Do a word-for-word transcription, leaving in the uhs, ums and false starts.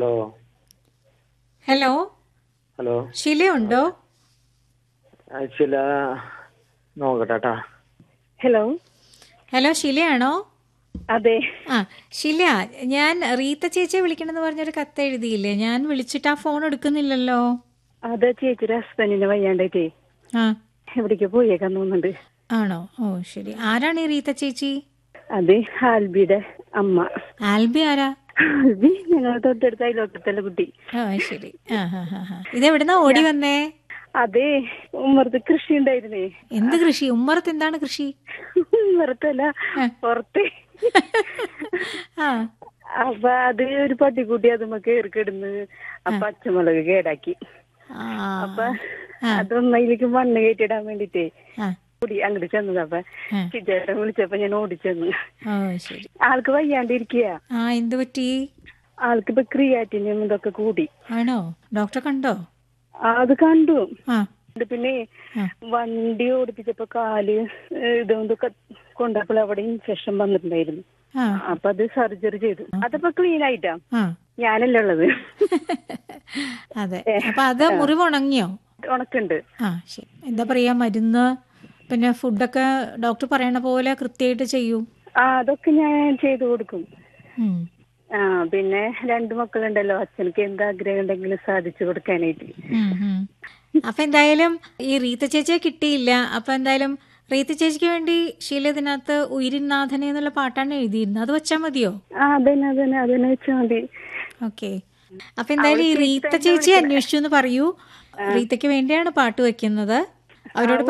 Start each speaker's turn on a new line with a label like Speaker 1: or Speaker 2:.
Speaker 1: Hello
Speaker 2: hello
Speaker 1: hello
Speaker 2: ഷിലയുണ്ടോ?
Speaker 1: ചില നോക്കട്ടാ.
Speaker 3: Hello
Speaker 2: hello ഷിലയാണോ?
Speaker 3: അതെ.
Speaker 2: ആ ഷില, ഞാൻ റീത്ത ചേച്ചിയെ വിളിക്കണമെന്ന് പറഞ്ഞൊരു കത്ത് എഴുതിയില്ലേ? ഞാൻ വിളിച്ചിട്ട് ആ ഫോൺ എടുക്കുന്നില്ലല്ലോ.
Speaker 3: അതെ, ചേച്ചിയുടെ ഹസ്ബൻഡിന് വയ്യാണ്ടായിട്ടേ
Speaker 2: ആ
Speaker 3: എവിടേക്ക് പോയേക്കാൻ തോന്നുന്നുണ്ട്.
Speaker 2: ആണോ? ഓ ശരി. ആരാണ് ഈ റീത്ത ചേച്ചി?
Speaker 3: അത് ആൽബിയുടെ അമ്മ.
Speaker 2: ആൽബി ആരാ?
Speaker 3: ആൽബി ഞങ്ങൾ തൊട്ടടുത്ത അയലോക്കത്തല്ല കുട്ടി.
Speaker 2: ഓ ശരി. ആ ഹാ ഹാ ഹാ. ഇതെവിടുന്നാ ഓടി വന്നേ?
Speaker 3: അതെ, ഉമ്മറത്ത് കൃഷി ഉണ്ടായിരുന്നേ.
Speaker 2: എന്ത് കൃഷി? ഉമ്മറത്ത് എന്താണ് കൃഷി?
Speaker 3: ഉമ്മറത്തല്ല, പുറത്ത്.
Speaker 2: ആ
Speaker 3: അപ്പൊ അത് ഒരു പട്ടിക്കുട്ടി അതുമ്മ കേറി കിടന്ന് ആ പച്ചമുളക് കേടാക്കി.
Speaker 2: ആ
Speaker 3: അപ്പൊ അതൊന്നതിലേക്ക് മണ്ണ് കയറ്റിടാൻ വേണ്ടിട്ടേ
Speaker 2: ആ.
Speaker 3: കൂടി അങ്ങോട്ട് ചെന്നത്. അപ്പൊ ചിറ്റേട്ടൻ വിളിച്ചപ്പോ ഞാൻ ഓടിച്ചെന്നു.
Speaker 2: ഓ ശരി.
Speaker 3: ആൾക്ക് വയ്യാണ്ടിരിക്കുക.
Speaker 2: ആ എന്ത് പറ്റി?
Speaker 3: ആൾക്കിപ്പോ ക്രിയാറ്റിനും ഇതൊക്കെ കൂടി.
Speaker 2: ആണോ? ഡോക്ടറെ കണ്ടോ?
Speaker 3: അത് കണ്ടു.
Speaker 2: ആ
Speaker 3: പിന്നെ വണ്ടി ഓടിപ്പിച്ചപ്പോ കാല് ഇതൊക്കെ കൊണ്ടപ്പോൾ അവിടെ ഇൻഫെക്ഷൻ വന്നിട്ടുണ്ടായിരുന്നു.
Speaker 2: ആ
Speaker 3: അപ്പൊ അത് സർജറി ചെയ്തു. അതപ്പോ ക്ലീൻ ആയിട്ടാ.
Speaker 2: ആ
Speaker 3: ഞാനല്ലേ ഉള്ളത്.
Speaker 2: അതെ. അപ്പൊ അത് മുറിവ് ഉണങ്ങിയോ?
Speaker 3: ഉണക്കുണ്ട്.
Speaker 2: ആ ശരി. എന്താ പറയാ, മരുന്ന് പിന്നെ ഫുഡൊക്കെ ഡോക്ടർ പറയണ പോലെ കൃത്യമായിട്ട് ചെയ്യൂ.
Speaker 3: ആ അതൊക്കെ ഞാൻ ചെയ്തു കൊടുക്കും.
Speaker 2: ഉം.
Speaker 3: ആ പിന്നെ രണ്ടു മക്കളുണ്ടല്ലോ, അച്ഛനക്ക് എന്താഗ്രഹം ഉണ്ടെങ്കിലും സാധിച്ചു കൊടുക്കാനായിട്ട്.
Speaker 2: ഉം, ഉം. അപ്പൊ എന്തായാലും ഈ റീത്ത ചേച്ചിയെ കിട്ടിയില്ല. അപ്പൊ എന്തായാലും റീത്ത ചേച്ചിക്ക് വേണ്ടി ഷീല ഇതിനകത്ത് ഉയിരിനാഥനെ എന്നുള്ള പാട്ടാണ് എഴുതിയിരുന്നത്. അത് വെച്ചാൽ മതിയോ?
Speaker 3: ആ അതന്നെ അതന്നെ അതന്നെ വെച്ചാൽ മതി.
Speaker 2: ഓക്കെ. അപ്പൊ എന്തായാലും ഈ റീത്ത ചേച്ചി അന്വേഷിച്ചു എന്ന് പറയൂ. റീത്തയ്ക്ക് വേണ്ടിയാണ് പാട്ട് വെക്കുന്നത്. അവരോട്